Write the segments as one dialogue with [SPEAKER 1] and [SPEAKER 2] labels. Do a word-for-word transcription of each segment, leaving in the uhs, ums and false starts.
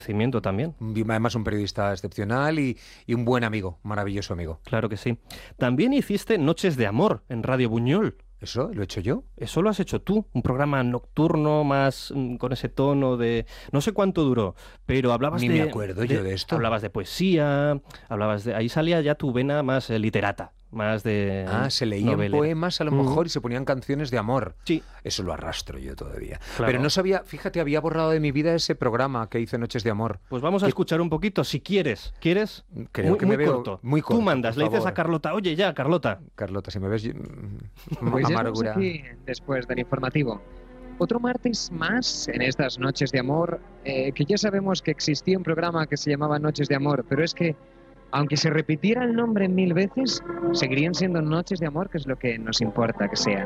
[SPEAKER 1] Cimiento también.
[SPEAKER 2] Además, un periodista excepcional y, y un buen amigo, maravilloso amigo.
[SPEAKER 1] Claro que sí. También hiciste Noches de Amor en Radio Buñol.
[SPEAKER 2] ¿Eso lo he hecho yo?
[SPEAKER 1] Eso lo has hecho tú, un programa nocturno más mm, con ese tono de... No sé cuánto duró, pero hablabas
[SPEAKER 2] Ni
[SPEAKER 1] de...
[SPEAKER 2] me acuerdo
[SPEAKER 1] de,
[SPEAKER 2] yo de esto.
[SPEAKER 1] Hablabas de poesía, hablabas de... Ahí salía ya tu vena más eh, literata, más de
[SPEAKER 2] Ah, se leían
[SPEAKER 1] novelera.
[SPEAKER 2] poemas a lo
[SPEAKER 1] Mm.
[SPEAKER 2] mejor y se ponían canciones de amor.
[SPEAKER 1] Sí.
[SPEAKER 2] Eso lo arrastro yo todavía.
[SPEAKER 1] Claro.
[SPEAKER 2] Pero no sabía, fíjate, había borrado de mi vida ese programa que hice Noches de Amor.
[SPEAKER 1] Pues vamos a
[SPEAKER 2] Que-
[SPEAKER 1] escuchar un poquito, si quieres. ¿Quieres?
[SPEAKER 2] Creo
[SPEAKER 1] muy,
[SPEAKER 2] que
[SPEAKER 1] muy
[SPEAKER 2] me veo
[SPEAKER 1] corto.
[SPEAKER 2] muy corto,
[SPEAKER 1] Tú mandas,
[SPEAKER 2] por
[SPEAKER 1] le dices
[SPEAKER 2] favor.
[SPEAKER 1] a Carlota, oye ya, Carlota.
[SPEAKER 2] Carlota, si me ves, mm,
[SPEAKER 3] Pues ya estamos
[SPEAKER 2] amargura.
[SPEAKER 3] aquí después del informativo. Otro martes más en estas Noches de Amor, eh, que ya sabemos que existía un programa que se llamaba Noches de Amor, pero es que aunque se repitiera el nombre mil veces, seguirían siendo Noches de Amor, que es lo que nos importa que sean.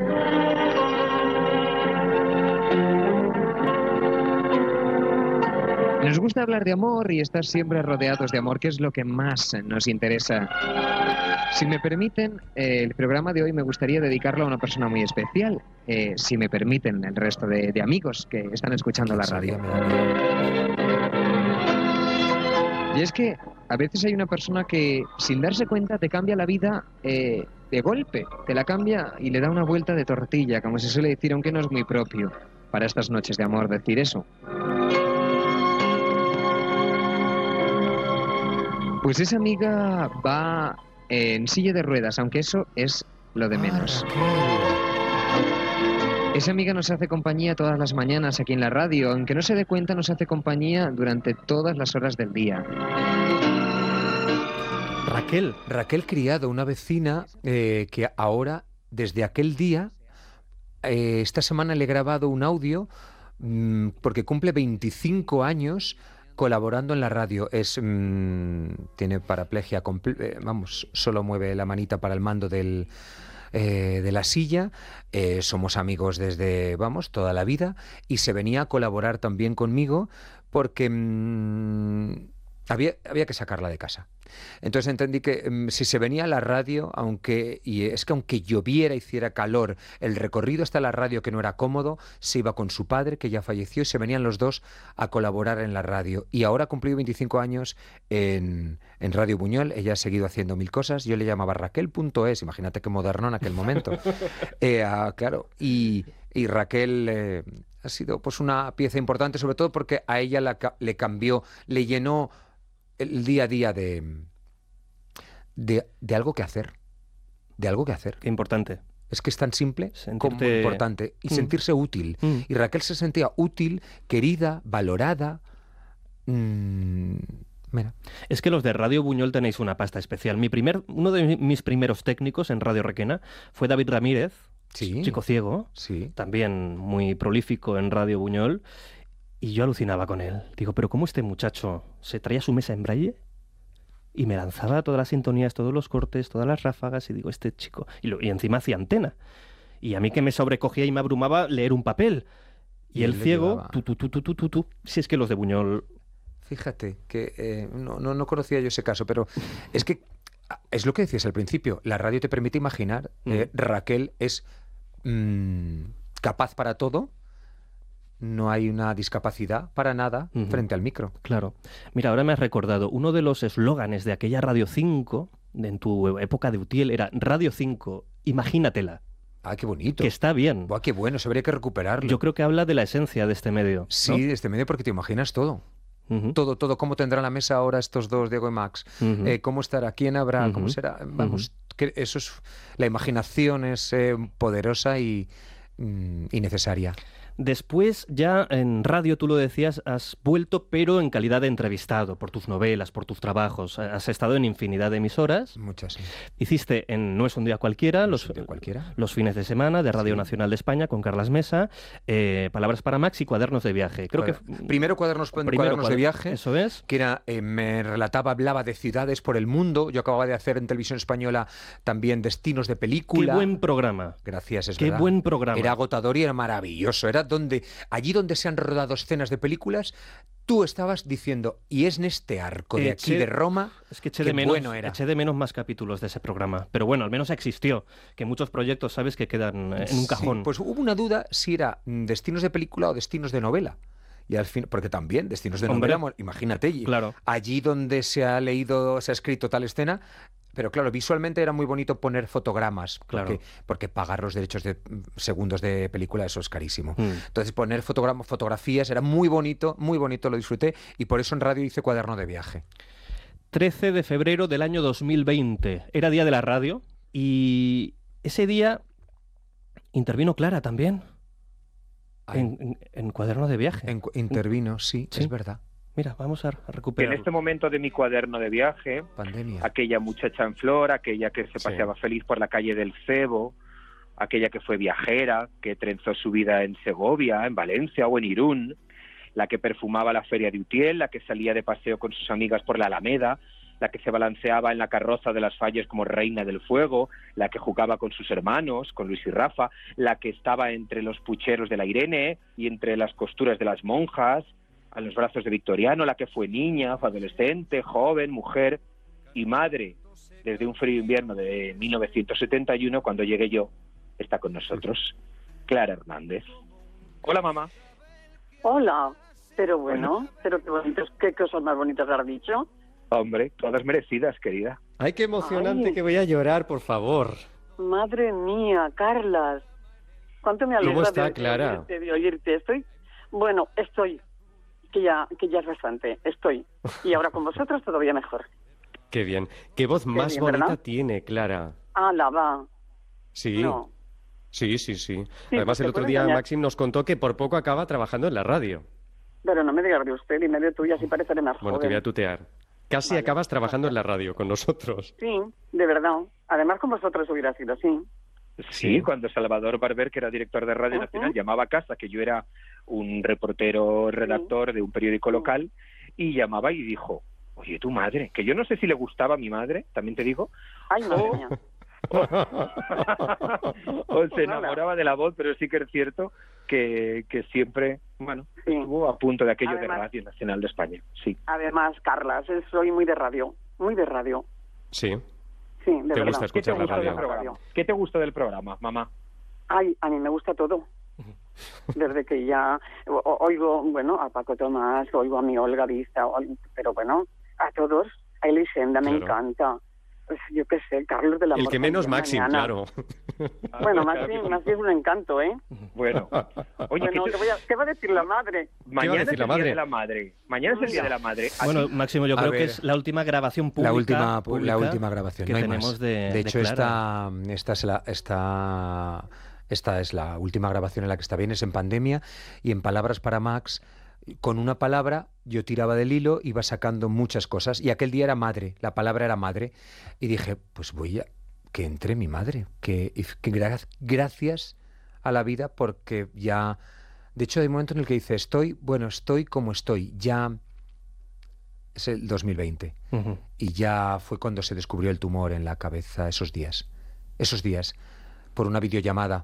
[SPEAKER 3] Nos gusta hablar de amor y estar siempre rodeados de amor, que es lo que más nos interesa. Si me permiten, eh, el programa de hoy me gustaría dedicarlo a una persona muy especial, eh, si me permiten el resto de, de amigos que están escuchando la radio.
[SPEAKER 2] Me da miedo.
[SPEAKER 3] Y es que a veces hay una persona que, sin darse cuenta, te cambia la vida eh, de golpe. Te la cambia y le da una vuelta de tortilla, como se suele decir, aunque no es muy propio para estas noches de amor decir eso. Pues esa amiga va en silla de ruedas, aunque eso es lo de menos. Esa amiga nos hace compañía todas las mañanas aquí en la radio, aunque no se dé cuenta, nos hace compañía durante todas las horas del día.
[SPEAKER 1] Raquel.
[SPEAKER 2] Raquel Criado, una vecina eh, que ahora, desde aquel día, eh, esta semana le he grabado un audio mmm, porque cumple veinticinco años colaborando en la radio. Es mmm, tiene paraplegia, comple- eh, vamos, solo mueve la manita para el mando del... Eh, de la silla, eh, somos amigos desde, vamos, toda la vida, y se venía a colaborar también conmigo porque mmm, había, había que sacarla de casa. Entonces entendí que mmm, si se venía a la radio, aunque y es que aunque lloviera, hiciera calor, el recorrido hasta la radio, que no era cómodo, se iba con su padre, que ya falleció, y se venían los dos a colaborar en la radio. Y ahora ha cumplido veinticinco años en, en Radio Buñol. Ella ha seguido haciendo mil cosas. Yo le llamaba Raquel punto es, imagínate qué moderno en aquel momento. eh, ah, claro, y, y Raquel... Eh, ha sido pues una pieza importante, sobre todo porque a ella la, le cambió, le llenó el día a día de, de, de algo que hacer, de algo que hacer.
[SPEAKER 1] Qué importante.
[SPEAKER 2] Es que es tan simple
[SPEAKER 1] Sentirte...
[SPEAKER 2] como importante. Y mm. sentirse útil. Mm. Y Raquel se sentía útil, querida, valorada. Mm, mira.
[SPEAKER 1] Es que los de Radio Buñol tenéis una pasta especial. Mi primer, uno de mis primeros técnicos en Radio Requena fue David Ramírez,
[SPEAKER 2] sí.
[SPEAKER 1] chico ciego,
[SPEAKER 2] sí.
[SPEAKER 1] también muy prolífico en Radio Buñol. Y yo alucinaba con él. Digo, pero ¿cómo este muchacho se traía su mesa en braille? Y me lanzaba todas las sintonías, todos los cortes, todas las ráfagas, y digo, este chico... Y, lo, y encima hacía antena. Y a mí que me sobrecogía y me abrumaba leer un papel. Y, y el ciego, tú, tú, tú, tú, tú, tú, tú. Si es que los de Buñol...
[SPEAKER 2] Fíjate, que eh, no, no, no conocía yo ese caso, pero es que es lo que decías al principio. La radio te permite imaginar. Mm. Eh, Raquel es mmm, capaz para todo. No hay una discapacidad para nada uh-huh. frente al micro.
[SPEAKER 1] Claro. Mira, ahora me has recordado, uno de los eslóganes de aquella Radio cinco, de, en tu época de Utiel, era Radio cinco, imagínatela.
[SPEAKER 2] Ah, qué bonito.
[SPEAKER 1] Que está bien.
[SPEAKER 2] Buah, qué bueno, se habría que recuperarlo.
[SPEAKER 1] Yo creo que habla de la esencia de este medio.
[SPEAKER 2] Sí,
[SPEAKER 1] ¿no?
[SPEAKER 2] de este medio, porque te imaginas todo. Uh-huh. Todo, todo, cómo tendrá la mesa ahora estos dos, Diego y Max, uh-huh. eh, cómo estará, quién habrá, uh-huh. cómo será. Vamos, uh-huh. que eso es, la imaginación es eh, poderosa y, mm, y necesaria.
[SPEAKER 1] Después, ya en radio, tú lo decías, has vuelto, pero en calidad de entrevistado, por tus novelas, por tus trabajos. Has estado en infinidad de emisoras.
[SPEAKER 2] Muchas, sí.
[SPEAKER 1] Hiciste en No es un día cualquiera,
[SPEAKER 2] no
[SPEAKER 1] los,
[SPEAKER 2] es un día cualquiera.
[SPEAKER 1] los fines de semana de Radio
[SPEAKER 2] sí.
[SPEAKER 1] Nacional de España con Carlas Mesa, eh, Palabras para Max y Cuadernos de Viaje. Creo
[SPEAKER 2] Cuader...
[SPEAKER 1] que
[SPEAKER 2] Primero Cuadernos,
[SPEAKER 1] primero
[SPEAKER 2] cuadernos
[SPEAKER 1] cuader...
[SPEAKER 2] de Viaje.
[SPEAKER 1] Eso es.
[SPEAKER 2] Que era, eh, me relataba, hablaba de ciudades por el mundo. Yo acababa de hacer en Televisión Española también destinos de película.
[SPEAKER 1] Qué buen programa.
[SPEAKER 2] Gracias, es
[SPEAKER 1] Qué
[SPEAKER 2] verdad.
[SPEAKER 1] Qué buen programa.
[SPEAKER 2] Era agotador y era maravilloso. Era donde... Allí donde se han rodado escenas de películas, tú estabas diciendo, y es en este arco de aquí
[SPEAKER 1] eché,
[SPEAKER 2] de Roma,
[SPEAKER 1] es que eché
[SPEAKER 2] qué
[SPEAKER 1] de menos,
[SPEAKER 2] bueno era.
[SPEAKER 1] Eché de menos más capítulos de ese programa, pero bueno, al menos existió, que muchos proyectos, sabes, que quedan en un cajón.
[SPEAKER 2] Sí, pues hubo una duda si era destinos de película o destinos de novela. Y al fin, porque también, Destinos de
[SPEAKER 1] Hombre.
[SPEAKER 2] novela, imagínate, y
[SPEAKER 1] Claro.
[SPEAKER 2] allí donde se ha leído, se ha escrito tal escena, pero claro, visualmente era muy bonito poner fotogramas, porque,
[SPEAKER 1] Claro.
[SPEAKER 2] porque pagar los derechos de mm, segundos de película, eso es carísimo.
[SPEAKER 1] Mm.
[SPEAKER 2] Entonces poner fotogra- fotografías era muy bonito, muy bonito, lo disfruté, y por eso en radio hice Cuaderno de viaje.
[SPEAKER 1] trece de febrero del año dos mil veinte. Era día de la radio y ese día intervino Clara también
[SPEAKER 2] Ay,
[SPEAKER 1] en, en- en Cuaderno de viaje.
[SPEAKER 2] en- intervino, sí,
[SPEAKER 1] Sí.
[SPEAKER 2] es verdad.
[SPEAKER 1] Mira, vamos a, a
[SPEAKER 4] Que en
[SPEAKER 1] recuperarlo.
[SPEAKER 4] este momento de mi cuaderno de viaje,
[SPEAKER 2] Pandemia.
[SPEAKER 4] aquella muchacha en flor, aquella que se
[SPEAKER 2] Sí.
[SPEAKER 4] paseaba feliz por la calle del Cebo, aquella que fue viajera, que trenzó su vida en Segovia, en Valencia o en Irún, la que perfumaba la feria de Utiel, la que salía de paseo con sus amigas por la Alameda, la que se balanceaba en la carroza de las Falles como reina del fuego, la que jugaba con sus hermanos, con Luis y Rafa, la que estaba entre los pucheros de la Irene y entre las costuras de las monjas, a los brazos de Victoriano, la que fue niña, fue adolescente, joven, mujer y madre desde un frío invierno de mil novecientos setenta y uno, cuando llegué yo, está con nosotros, Clara Hernández. Hola, mamá.
[SPEAKER 5] Hola, pero bueno, pero qué bonitos, qué cosas más bonitas has dicho.
[SPEAKER 4] Hombre, todas merecidas, querida.
[SPEAKER 6] Ay, qué emocionante
[SPEAKER 5] Ay.
[SPEAKER 6] que voy a llorar, por favor.
[SPEAKER 5] Madre mía, Carlas, cuánto me alegra
[SPEAKER 6] ¿Cómo está,
[SPEAKER 5] de, de
[SPEAKER 6] Clara?
[SPEAKER 5] oírte, de oírte. Estoy, bueno, estoy, que ya, que ya es bastante, estoy. Y ahora con vosotros todavía mejor.
[SPEAKER 6] Qué bien. Qué voz más
[SPEAKER 5] bien,
[SPEAKER 6] bonita
[SPEAKER 5] ¿verdad?
[SPEAKER 6] tiene, Clara.
[SPEAKER 5] Ah, la va.
[SPEAKER 6] Sí,
[SPEAKER 5] No.
[SPEAKER 6] sí, sí, sí.
[SPEAKER 5] Sí,
[SPEAKER 6] Además,
[SPEAKER 5] porque
[SPEAKER 6] el otro
[SPEAKER 5] puede
[SPEAKER 6] día
[SPEAKER 5] engañar.
[SPEAKER 6] Maxim nos contó que por poco acaba trabajando en la radio.
[SPEAKER 5] Pero no me digas de usted, dime de tuya, así pareceré más
[SPEAKER 6] Bueno, te
[SPEAKER 5] joven.
[SPEAKER 6] voy a tutear. Casi
[SPEAKER 5] Vale.
[SPEAKER 6] acabas trabajando en la radio con nosotros.
[SPEAKER 5] Sí, de verdad. Además con vosotros hubiera sido, sí.
[SPEAKER 4] Sí, cuando Salvador Barber, que era director de Radio
[SPEAKER 5] Ujú.
[SPEAKER 4] Nacional, llamaba a casa, que yo era un reportero redactor de un periódico local, y llamaba y dijo, oye, tu madre, que yo no sé si le gustaba a mi madre, también te digo,
[SPEAKER 5] Ay, madre
[SPEAKER 4] Oh.
[SPEAKER 5] mía.
[SPEAKER 4] o se enamoraba de la voz, pero sí que es cierto que, que siempre, bueno,
[SPEAKER 5] Sí.
[SPEAKER 4] estuvo a punto de aquello
[SPEAKER 5] Además-
[SPEAKER 4] de Radio Nacional de España, sí.
[SPEAKER 5] Además, Carlas, eh, soy muy de radio, muy de radio.
[SPEAKER 6] Sí.
[SPEAKER 5] Sí, de
[SPEAKER 6] ¿Te
[SPEAKER 5] verdad.
[SPEAKER 6] gusta
[SPEAKER 4] ¿Qué te
[SPEAKER 6] escuchar la
[SPEAKER 4] gusta del
[SPEAKER 6] radio?
[SPEAKER 4] programa? ¿Qué te gusta del programa, mamá?
[SPEAKER 5] Ay, a mí me gusta todo. Desde que ya o- o- oigo, bueno, a Paco Tomás, oigo a mi Olga Vista, o- pero bueno, a todos, a Elisenda me
[SPEAKER 6] Claro.
[SPEAKER 5] encanta. Pues yo qué sé, Carlos de la
[SPEAKER 6] El que menos Maxim, claro.
[SPEAKER 5] Bueno, Maxim, Maxim es un encanto, ¿eh?
[SPEAKER 4] Bueno, oye,
[SPEAKER 5] Bueno,
[SPEAKER 4] ¿qué,
[SPEAKER 5] ¿qué, voy a- qué va a decir la madre?
[SPEAKER 4] mañana
[SPEAKER 6] decir
[SPEAKER 4] es
[SPEAKER 6] la
[SPEAKER 4] el
[SPEAKER 6] madre?
[SPEAKER 4] Día de la Madre. Mañana es el Día de la Madre. ¿A
[SPEAKER 1] Bueno,
[SPEAKER 4] ti?
[SPEAKER 1] Máximo, yo
[SPEAKER 2] A
[SPEAKER 1] creo que
[SPEAKER 2] ver.
[SPEAKER 1] es la última grabación pública.
[SPEAKER 2] La última,
[SPEAKER 1] pública
[SPEAKER 2] la última grabación,
[SPEAKER 1] que
[SPEAKER 2] no hay
[SPEAKER 1] tenemos
[SPEAKER 2] más.
[SPEAKER 1] de,
[SPEAKER 2] De
[SPEAKER 1] de
[SPEAKER 2] hecho,
[SPEAKER 1] Clara.
[SPEAKER 2] esta, esta, es la, esta, esta es la última grabación en la que está bien, es en pandemia, y en Palabras para Max, con una palabra yo tiraba del hilo, iba sacando muchas cosas, y aquel día era madre, la palabra era madre, y dije, pues voy a... que entre mi madre, que, y que gra- gracias a la vida, porque ya... De hecho, hay un momento en el que dice, estoy, bueno, estoy como estoy, ya... Es el dos mil veinte.
[SPEAKER 1] Ujú.
[SPEAKER 2] Y ya fue cuando se descubrió el tumor en la cabeza esos días. Esos días, por una videollamada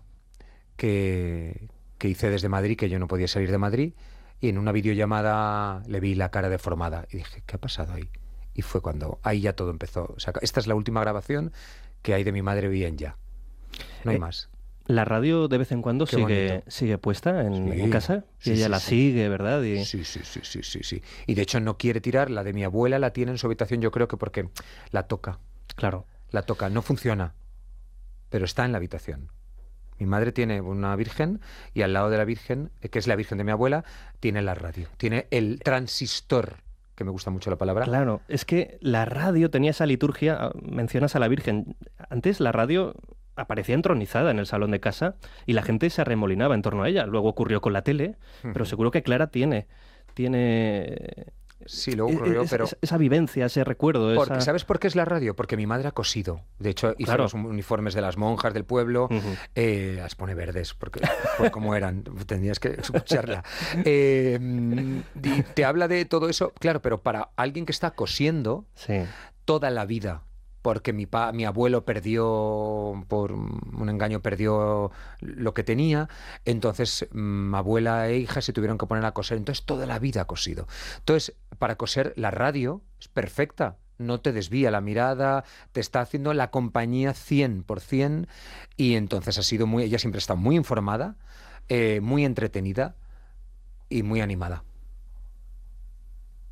[SPEAKER 2] que, que hice desde Madrid, que yo no podía salir de Madrid, y en una videollamada le vi la cara deformada. Y dije, ¿qué ha pasado ahí? Y fue cuando ahí ya todo empezó. O sea, esta es la última grabación que hay de mi madre bien ya. No hay
[SPEAKER 1] Eh,
[SPEAKER 2] más.
[SPEAKER 1] La radio de vez en cuando
[SPEAKER 2] Qué
[SPEAKER 1] sigue,
[SPEAKER 2] bonito.
[SPEAKER 1] sigue puesta en,
[SPEAKER 2] Sí,
[SPEAKER 1] en casa y
[SPEAKER 2] sí,
[SPEAKER 1] ella
[SPEAKER 2] sí,
[SPEAKER 1] la
[SPEAKER 2] sí.
[SPEAKER 1] sigue, ¿verdad? Y,
[SPEAKER 2] Sí, sí, sí, sí, sí, sí. Y de hecho no quiere tirar, la de mi abuela la tiene en su habitación, yo creo que porque la toca.
[SPEAKER 1] claro.
[SPEAKER 2] La toca, no funciona, pero está en la habitación. Mi madre tiene una virgen y al lado de la virgen, eh, que es la virgen de mi abuela, tiene la radio, tiene el transistor, que me gusta mucho la palabra.
[SPEAKER 1] Claro, es que la radio tenía esa liturgia, ah, mencionas a la Virgen. Antes la radio aparecía entronizada en el salón de casa y la gente se arremolinaba en torno a ella. Luego ocurrió con la tele, pero seguro que Clara tiene, tiene
[SPEAKER 2] Sí, luego
[SPEAKER 1] e-
[SPEAKER 2] ocurrió,
[SPEAKER 1] esa,
[SPEAKER 2] pero...
[SPEAKER 1] esa- esa vivencia, ese recuerdo.
[SPEAKER 2] Porque,
[SPEAKER 1] esa...
[SPEAKER 2] ¿sabes por qué es la radio? Porque mi madre ha cosido. De hecho, hizo
[SPEAKER 1] Claro.
[SPEAKER 2] los uniformes de las monjas del pueblo.
[SPEAKER 1] Ujú.
[SPEAKER 2] Eh, las pone verdes, porque por cómo eran, tendrías que escucharla. Eh, y te habla de todo eso, claro, pero para alguien que está cosiendo
[SPEAKER 1] Sí.
[SPEAKER 2] toda la vida, porque mi, pa, mi abuelo perdió, por un engaño, perdió lo que tenía, entonces mm, abuela e hija se tuvieron que poner a coser, entonces toda la vida ha cosido. Entonces, para coser, la radio es perfecta. No te desvía la mirada, te está haciendo la compañía cien por ciento y entonces ha sido muy, ella siempre ha estado muy informada, eh, muy entretenida y muy animada.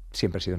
[SPEAKER 2] siempre ha sido una